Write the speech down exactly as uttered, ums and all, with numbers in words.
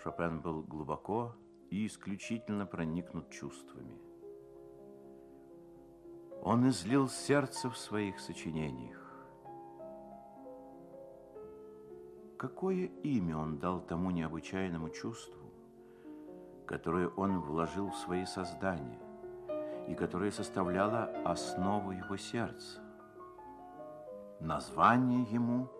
Шопен был глубоко и исключительно проникнут чувствами. Он излил сердце в своих сочинениях. Какое имя он дал тому необычайному чувству, которое он вложил в свои создания и которое составляло основу его сердца? Название ему